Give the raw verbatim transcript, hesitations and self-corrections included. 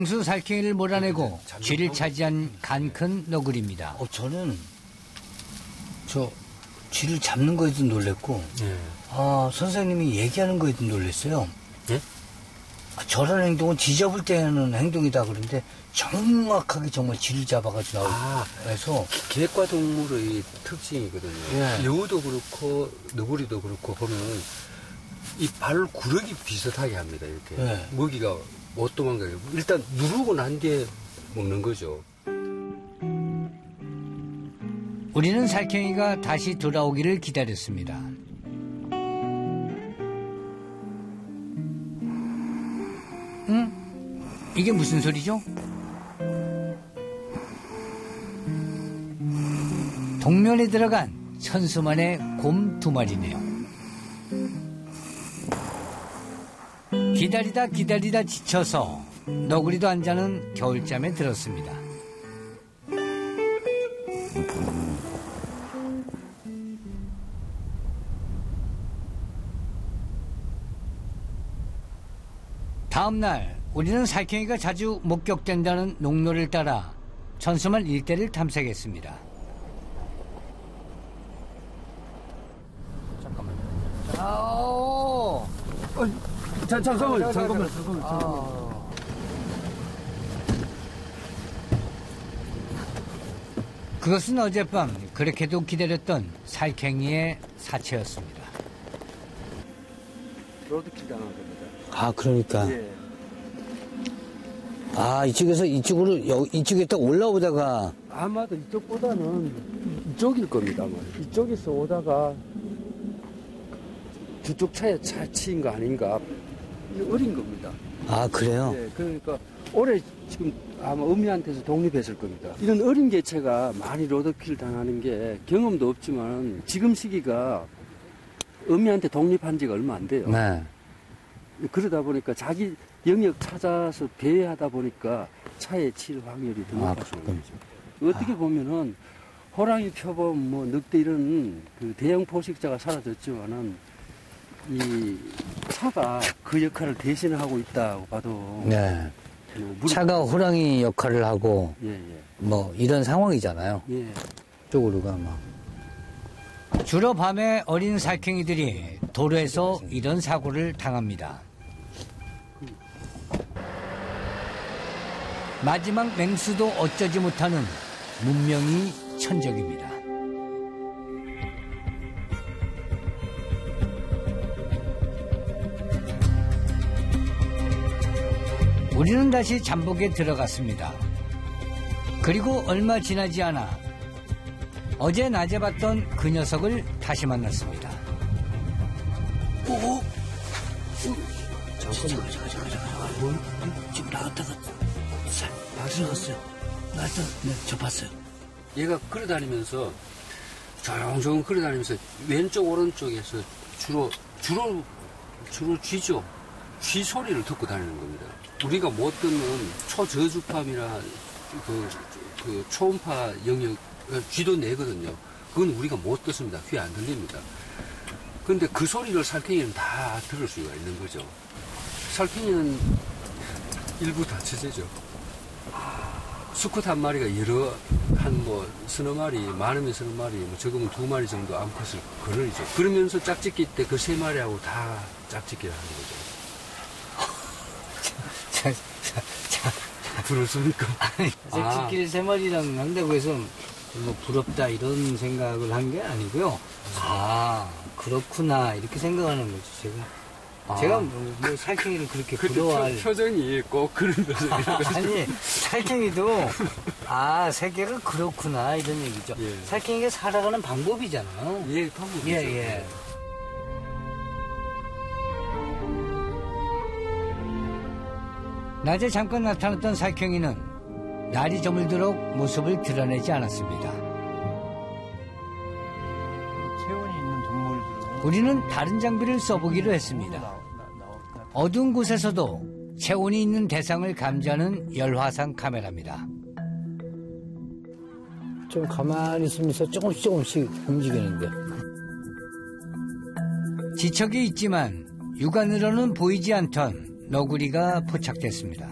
수 살쾡이를 몰아내고 쥐를 차지한 간 큰 너구리입니다. 어, 저는 저 쥐를 잡는 거에도 놀랬고, 네. 아, 선생님이 얘기하는 거에도 놀랬어요. 네? 아, 저런 행동은 쥐 잡을 때 하는 행동이다 그러는데 정확하게 정말 쥐를 잡아가지고 나오고 아, 해서 객과 동물의 특징이거든요. 네. 여우도 그렇고 너구리도 그렇고 보면 이 발 구르기 비슷하게 합니다. 이렇게 네. 먹이가 못 도망가요. 일단 누르고 난 뒤에 먹는 거죠. 우리는 살쾡이가 다시 돌아오기를 기다렸습니다. 응? 이게 무슨 소리죠? 동면에 들어간 천수만의 곰 두 마리네요. 기다리다 기다리다 지쳐서 너구리도 한 잔은 겨울잠에 들었습니다. 다음 날 우리는 살쾡이가 자주 목격된다는 농로를 따라 천수만 일대를 탐색했습니다. 잠깐만요. 아오. 어, 자, 잠깐만요. 잠깐만요. 잠깐만요. 아. 그것은 어젯밤 그렇게도 기다렸던 살쾡이의 사체였습니다. 로드킬 당한 겁니다. 아, 그러니까. 예. 아, 이쪽에서 이쪽으로, 여, 이쪽에 딱 올라오다가. 아마도 이쪽보다는 이쪽일 겁니다. 아마. 이쪽에서 오다가 저쪽 차에 차 치인 거 아닌가. 어린 겁니다. 아, 그래요? 예, 그러니까 올해 지금 아마 어미한테서 독립했을 겁니다. 이런 어린 개체가 많이 로드킬 당하는 게 경험도 없지만 지금 시기가 어미한테 독립한 지가 얼마 안 돼요. 네. 그러다 보니까 자기 영역 찾아서 배회하다 보니까 차에 칠 확률이 더 높아지는 거죠. 어떻게 보면은 호랑이, 표범, 뭐 늑대 이런 그 대형 포식자가 사라졌지만은 이 차가 그 역할을 대신하고 있다고 봐도 네. 뭐 무릎... 차가 호랑이 역할을 하고 예, 예. 뭐 이런 상황이잖아요. 예. 쪽으로가 막. 주로 밤에 어린 살쾡이들이 도로에서 이런 사고를 당합니다. 마지막 맹수도 어쩌지 못하는 문명이 천적입니다. 우리는 다시 잠복에 들어갔습니다. 그리고 얼마 지나지 않아 어제 낮에 봤던 그 녀석을 다시 만났습니다. 오, 오, 오. 잠깐만, 잠깐만, 잠깐만, 잠깐만. 뭐, 지금 나갔다가 다 들어갔어요. 나갔다, 네, 저 봤어요. 얘가 걸어다니면서 조용조용 걸어다니면서 왼쪽 오른쪽에서 주로 주로 주로 쥐죠. 쥐 소리를 듣고 다니는 겁니다. 우리가 못 듣는 초저주파이나 그, 그 초음파 영역 쥐도 내거든요. 그건 우리가 못 듣습니다. 귀에 안 들립니다. 그런데 그 소리를 살쾡이는 다 들을 수가 있는 거죠. 살쾡이는 일부 다처제죠. 수컷 한 마리가 여러 한 뭐 서너 마리, 많으면 서너 마리, 뭐 적으면 두 마리 정도 암컷을 거느리죠. 그러면서 짝짓기 때 그 세 마리하고 다 짝짓기를 하는 거죠. 자, 자, 자. 부럽습니까? 아니, 짝짓기를 세 마리랑 한다고 해서 뭐 부럽다 이런 생각을 한 게 아니고요. 아, 그렇구나 이렇게 생각하는 거죠. 제가 아. 제가 뭐, 뭐 살쾡이를 그렇게 부러워할 표, 표정이 꼭 그런 표정이라고 아니 살쾡이도 아 세계가 그렇구나 이런 얘기죠. 예. 살쾡이가 살아가는 방법이잖아요. 예, 방법이죠. 예, 예. 낮에 잠깐 나타났던 살쾡이는 날이 저물도록 모습을 드러내지 않았습니다. 체온이 있는 동물들은 우리는 다른 장비를 써보기로 했습니다. 어두운 곳에서도 체온이 있는 대상을 감지하는 열화상 카메라입니다. 좀 가만히 있으면서 조금씩 조금씩 움직이는데. 지척이 있지만 육안으로는 보이지 않던 너구리가 포착됐습니다.